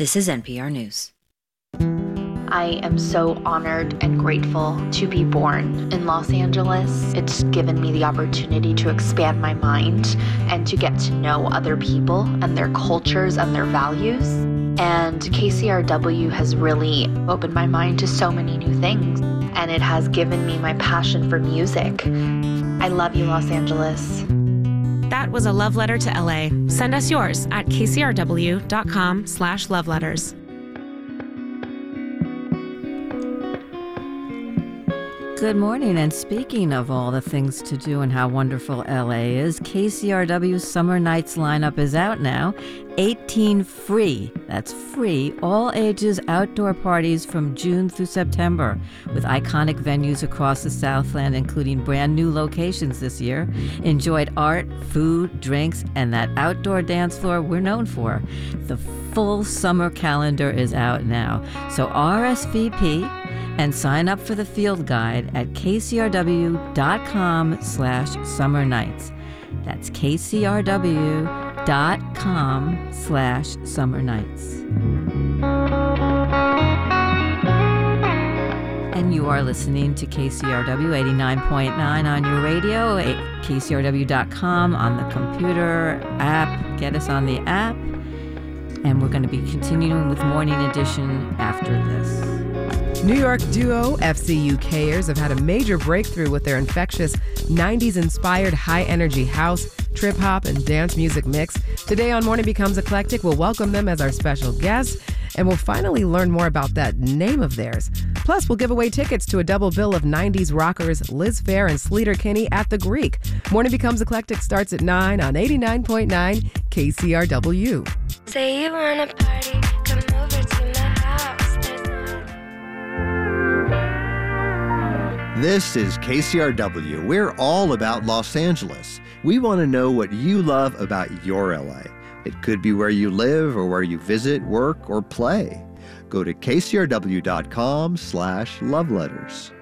This is NPR News. I am so honored and grateful to be born in Los Angeles. It's given me the opportunity to expand my mind and to get to know other people and their cultures and their values. And KCRW has really opened my mind to so many new things, and it has given me my passion for music. I love you, Los Angeles. That was a love letter to LA. Send us yours at kcrw.com/loveletters. Good morning, and speaking of all the things to do and how wonderful LA is, KCRW's Summer Nights lineup is out now. 18 free, that's free, all ages outdoor parties from June through September, with iconic venues across the Southland, including brand new locations this year. Enjoyed art, food, drinks, and that outdoor dance floor we're known for. The full summer calendar is out now, so RSVP and sign up for the field guide at kcrw.com/summernights. That's kcrw.com/summernights. And you are listening to KCRW 89.9 on your radio, kcrw.com on the computer app. Get us on the app. And we're going to be continuing with Morning Edition after this. New York duo FCUKers have had a major breakthrough with their infectious 90s-inspired high-energy house, trip-hop, and dance music mix. Today on Morning Becomes Eclectic, we'll welcome them as our special guest, and we'll finally learn more about that name of theirs. Plus, we'll give away tickets to a double bill of 90s rockers Liz Phair and Sleater Kinney at The Greek. Morning Becomes Eclectic starts at 9 on 89.9 KCRW. Say you wanna party, come over to my house. This is KCRW. We're all about Los Angeles. We want to know what you love about your LA. It could be where you live or where you visit, work, or play. Go to kcrw.com/loveletters.